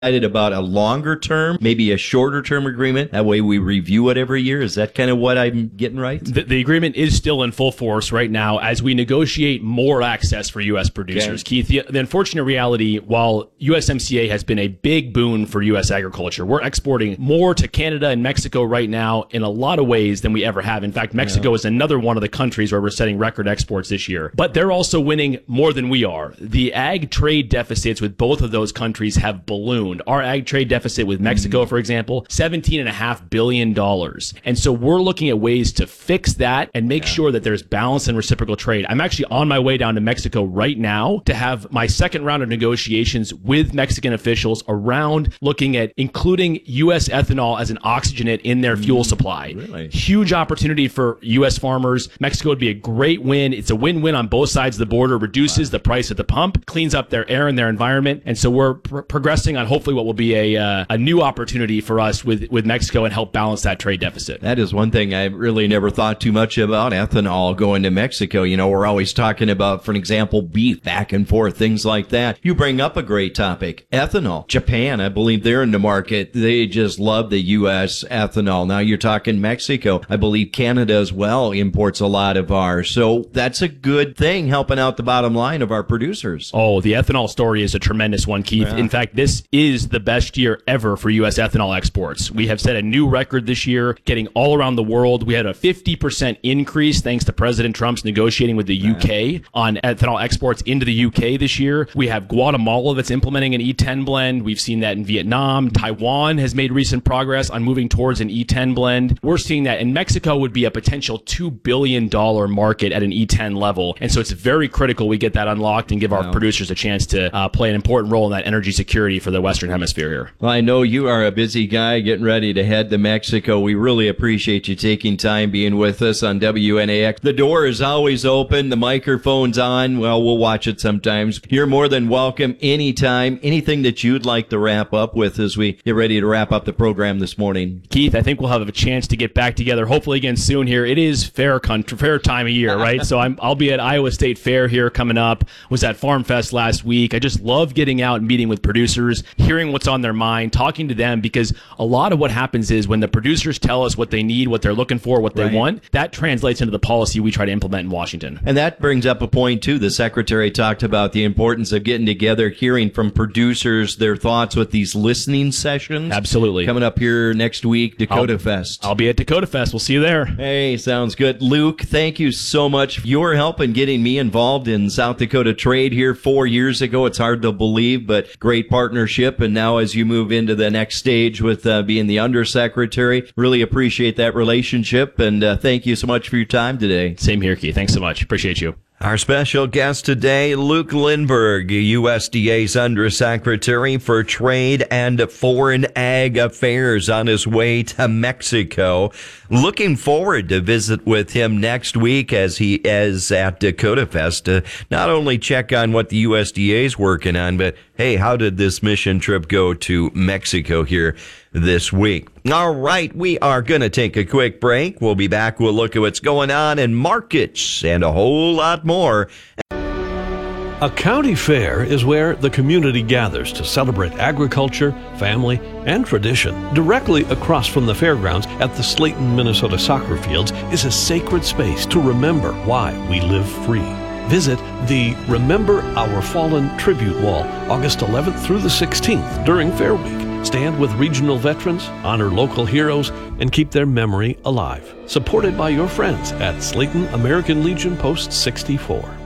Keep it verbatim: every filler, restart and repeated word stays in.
about a longer term, maybe a shorter term agreement. That way we review it every year. Is that kind of what I'm getting right? The, the agreement is still in full force right now as we negotiate more access for U S producers. Okay. Keith, the, the unfortunate reality, while U S M C A has been a big boon for U S agriculture, we're exporting more to Canada and Mexico right now in a lot of ways than we ever have. In fact, Mexico yeah. is another one of the countries where we're setting record exports this year. But they're also winning more than we are. The ag trade deficits with both of those countries have ballooned. Our ag trade deficit with Mexico, for example, seventeen point five billion dollars. And so we're looking at ways to fix that and make yeah. sure that there's balance and reciprocal trade. I'm actually on my way down to Mexico right now to have my second round of negotiations with Mexican officials around looking at including U S ethanol as an oxygenate in their fuel supply. Really? Huge opportunity for U S farmers. Mexico would be a great win. It's a win-win on both sides of the border, reduces wow. the price at the pump, cleans up their air and their environment. And so we're pr- progressing on hopefully what will be a uh, a new opportunity for us with, with Mexico and help balance that trade deficit. That is one thing I really never thought too much about, ethanol going to Mexico. You know, we're always talking about, for example, beef, back and forth, things like that. You bring up a great topic, ethanol. Japan, I believe they're in the market. They just love the U S ethanol. Now you're talking Mexico. I believe Canada as well imports a lot of ours. So that's a good thing, helping out the bottom line of our producers. Oh, the ethanol story is a tremendous one, Keith. Yeah. In fact, this is the best year ever for U S ethanol exports. We have set a new record this year, getting all around the world. We had a fifty percent increase thanks to President Trump's negotiating with the U K on ethanol exports into the U K this year. We have Guatemala that's implementing an E ten blend. We've seen that in Vietnam. Taiwan has made recent progress on moving towards an E ten blend. We're seeing that, and Mexico would be a potential two billion dollars market at an E ten level. And so it's very critical we get that unlocked and give our wow. producers a chance to uh, play an important role in that energy security for the Western Hemisphere here. Well, I know you are a busy guy getting ready to head to Mexico. We really appreciate you taking time being with us on W N A X. The door is always open. The microphone's on. Well, we'll watch it sometimes. You're more than welcome anytime. Anything that you'd like to wrap up with as we get ready to wrap up the program this morning? Keith, I think we'll have a chance to get back together hopefully again soon here. It is fair country, fair time of year, right? So I'm, I'll be at Iowa State Fair here coming up. Was at Farm Fest last week. I just love getting out and meeting with producers, hearing what's on their mind, talking to them, because a lot of what happens is when the producers tell us what they need, what they're looking for, what they right. want, that translates into the policy we try to implement in Washington. And that brings up a point, too. The Secretary talked about the importance of getting together, hearing from producers their thoughts with these listening sessions. Absolutely. Coming up here next week, Dakota I'll, Fest. I'll be at Dakota Fest. We'll see you there. Hey, sounds good. Luke, thank you so much for your help in getting me involved in South Dakota trade here four years ago. It's hard to believe, but great partnership. And now as you move into the next stage with uh, being the Undersecretary, really appreciate that relationship. And uh, thank you so much for your time today. Same here, Keith. Thanks so much. Appreciate you. Our special guest today, Luke Lindberg, U S D A's Undersecretary for Trade and Foreign Ag Affairs, on his way to Mexico. Looking forward to visit with him next week as he is at Dakota Fest to not only check on what the U S D A is working on, but hey, how did this mission trip go to Mexico here this week? All right, we are going to take a quick break. We'll be back. We'll look at what's going on in markets and a whole lot more. A county fair is where the community gathers to celebrate agriculture, family, and tradition. Directly across from the fairgrounds at the Slayton, Minnesota soccer fields is a sacred space to remember why we live free. Visit the Remember Our Fallen Tribute Wall August eleventh through the sixteenth during Fair Week. Stand with regional veterans, honor local heroes, and keep their memory alive. Supported by your friends at Slayton American Legion Post sixty-four.